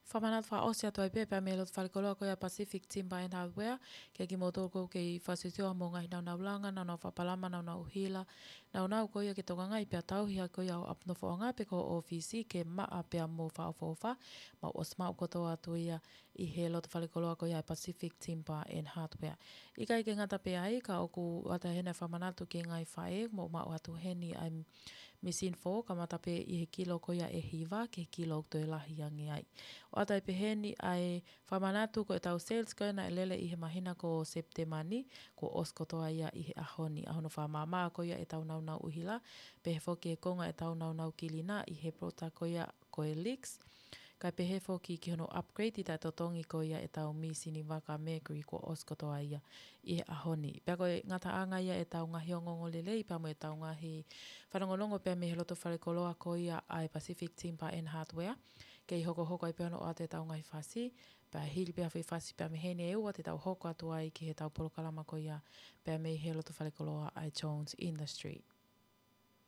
whamanat wha osia toi pepe me lot whalikoloa ko ia Pacific Timber and Hardware, ke ki motoko ke i whasitio mo ngai nau langa, nau whapalama, nau hila, nau ko ia ke tonga ngai pia tau hia ko ia apno whaonga pe ko ofisi ke maa pia mo whaofofa, ma osma koto atu ia i he lot whalikoloa ko ia Pacific Timber and Hardware. I kai ke ngata pe ai, ka oku wata hena whamanatu ke ngai whae, mo ma atu heni ai Machine 4, ka matape i he kilo ko ia e hiva, ke kilo toi lahi angi ai. O atai peheni ai whamanatu ko e tau sales ko na lele i he mahina ko Septemani, ko oskotoa ia i he ahoni. Ahono whamama ko ia e tau nau uhila, pe he whoki e konga e tau nau kilina i he prota ko ia ko e leaks. Kai pehe whoki ki hono upgrade i tai totongi ko ia e tau misini waka Mercury ko oskotoa ia i he ahoni. Pea koe ngata anga ia e tau ngahi o ngongo lele, i pea mo e tau ngahi whanongolongo pea me he loto wharekoloa ko ia ai Pacific Timber and Hardware. Kei hoko ai pea no o te tau ngai whasi, pea hili pea whi whasi pea me hene ua te tau hoko atu ai ki he tau polokalama ko ia pea me he loto wharekoloa ai Jones Industry.